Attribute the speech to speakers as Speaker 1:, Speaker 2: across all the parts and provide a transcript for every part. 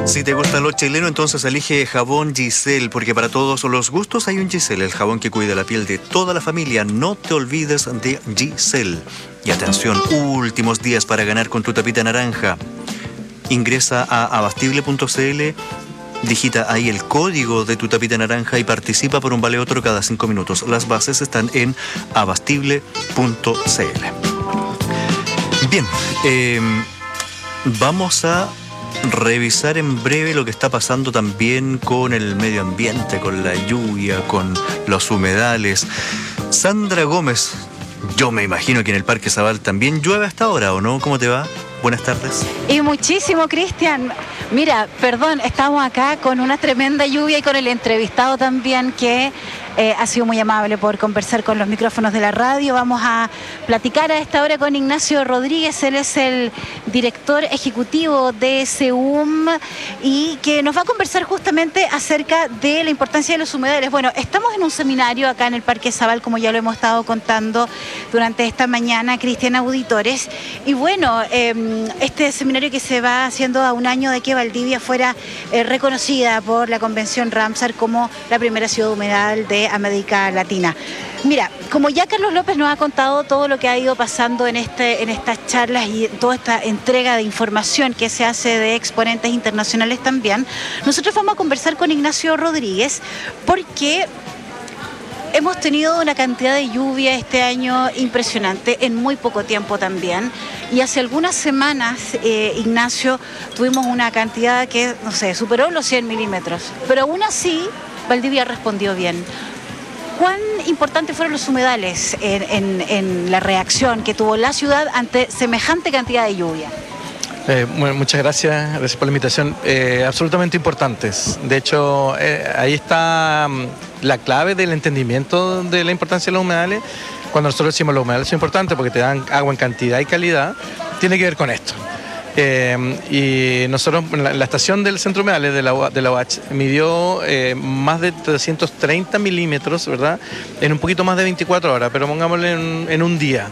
Speaker 1: Si te gusta lo chileno, entonces elige jabón Giselle, porque para todos los gustos hay un Giselle, el jabón que cuida la piel de toda la familia. No te olvides de Giselle. Y atención, últimos días para ganar con tu tapita naranja. Ingresa a abastible.cl, digita ahí el código de tu tapita naranja y participa por un vale otro cada 5 minutos. Las bases están en abastible.cl. Bien, vamos a revisar en breve lo que está pasando también con el medio ambiente, con la lluvia, con los humedales. Sandra Gómez, yo me imagino que en el Parque Zabal también llueve hasta ahora, ¿o no? ¿Cómo te va? Buenas tardes.
Speaker 2: Y muchísimo, Cristian. Mira, perdón, estamos acá con una tremenda lluvia y con el entrevistado también que ha sido muy amable por conversar con los micrófonos de la radio. Vamos a platicar a esta hora con Ignacio Rodríguez. Él es el director ejecutivo de SEUM y que nos va a conversar justamente acerca de la importancia de los humedales. Bueno, estamos en un seminario acá en el Parque Zabal, como ya lo hemos estado contando durante esta mañana, Cristian, auditores. Y bueno, este seminario que se va haciendo a un año de que Valdivia fuera reconocida por la Convención Ramsar como la primera ciudad humedal de América Latina. Mira, como ya Carlos López nos ha contado todo lo que ha ido pasando en estas charlas y toda esta entrega de información que se hace de exponentes internacionales también, nosotros vamos a conversar con Ignacio Rodríguez porque hemos tenido una cantidad de lluvia este año impresionante, en muy poco tiempo también. Y hace algunas semanas, Ignacio, tuvimos una cantidad que, no sé, superó los 100 milímetros. Pero aún así, Valdivia respondió bien. ¿Cuán importantes fueron los humedales en la reacción que tuvo la ciudad ante semejante cantidad de lluvia?
Speaker 3: Bueno, muchas gracias por la invitación. Absolutamente importantes. De hecho, ahí está la clave del entendimiento de la importancia de los humedales. Cuando nosotros decimos los humedales son importantes porque te dan agua en cantidad y calidad, tiene que ver con esto. Y nosotros, la estación del Centro Humedales de la UACH midió más de 330 milímetros, ¿verdad? En un poquito más de 24 horas, pero pongámosle en un día.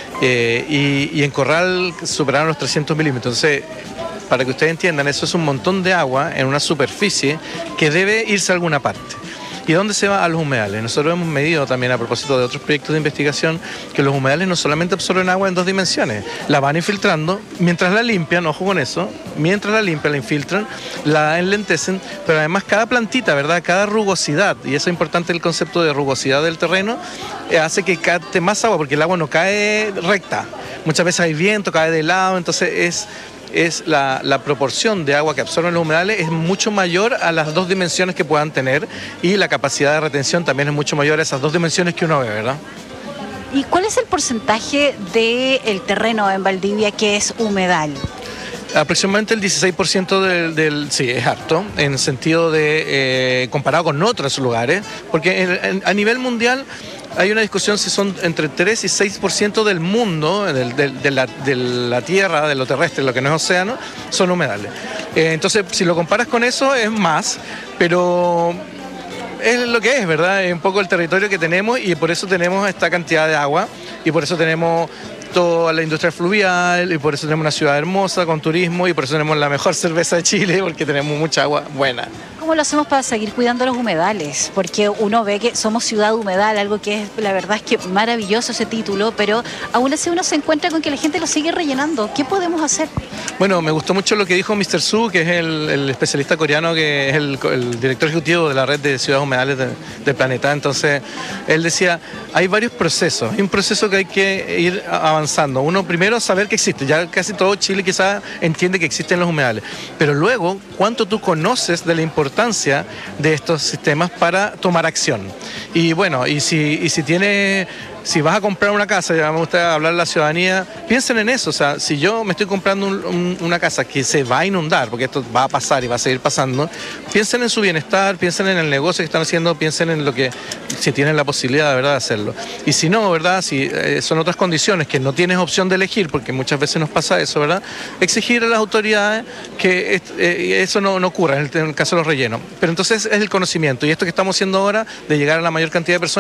Speaker 3: Y en Corral superaron los 300 milímetros. Entonces, para que ustedes entiendan, eso es un montón de agua en una superficie que debe irse a alguna parte. ¿Y dónde se va? A los humedales. Nosotros hemos medido también, a propósito de otros proyectos de investigación, que los humedales no solamente absorben agua en 2 dimensiones, la van infiltrando, mientras la limpian, ojo con eso, mientras la limpian, la infiltran, la enlentecen, pero además cada plantita, ¿verdad? Cada rugosidad, y eso es importante el concepto de rugosidad del terreno, hace que capte más agua, porque el agua no cae recta. Muchas veces hay viento, cae de lado, entonces la proporción de agua que absorben los humedales es mucho mayor a las 2 dimensiones que puedan tener y la capacidad de retención también es mucho mayor a esas 2 dimensiones que uno ve, ¿verdad?
Speaker 2: ¿Y cuál es el porcentaje del terreno en Valdivia que es humedal?
Speaker 3: Aproximadamente el 16% sí, es harto, en el sentido de, comparado con otros lugares, porque a nivel mundial hay una discusión si son entre 3 y 6% del mundo, de la tierra, de lo terrestre, lo que no es océano, son humedales. Entonces, si lo comparas con eso, es más, pero es lo que es, ¿verdad? Es un poco el territorio que tenemos y por eso tenemos esta cantidad de agua y por eso tenemos toda la industria fluvial y por eso tenemos una ciudad hermosa con turismo y por eso tenemos la mejor cerveza de Chile porque tenemos mucha agua buena.
Speaker 2: ¿Cómo lo hacemos para seguir cuidando los humedales? Porque uno ve que somos ciudad humedal, algo que es, la verdad es que maravilloso ese título, pero aún así uno se encuentra con que la gente lo sigue rellenando. ¿Qué podemos hacer?
Speaker 3: Bueno, me gustó mucho lo que dijo Mr. Su, que es el especialista coreano, que es el director ejecutivo de la red de ciudades humedales del planeta. Entonces, él decía, hay varios procesos. Hay un proceso que hay que ir avanzando. Uno, primero, saber que existe. Ya casi todo Chile quizás entiende que existen los humedales. Pero luego, ¿cuánto tú conoces de la importancia de estos sistemas para tomar acción? Y bueno, si vas a comprar una casa, ya me gusta hablar a la ciudadanía, piensen en eso. O sea, si yo me estoy comprando una casa que se va a inundar, porque esto va a pasar y va a seguir pasando, piensen en su bienestar, piensen en el negocio que están haciendo, piensen en lo que, si tienen la posibilidad de verdad de hacerlo. Y si no, ¿verdad? Si son otras condiciones que no tienes opción de elegir, porque muchas veces nos pasa eso, ¿verdad? Exigir a las autoridades que eso no ocurra en el caso de los rellenos. Pero entonces es el conocimiento y esto que estamos haciendo ahora de llegar a la mayor cantidad de personas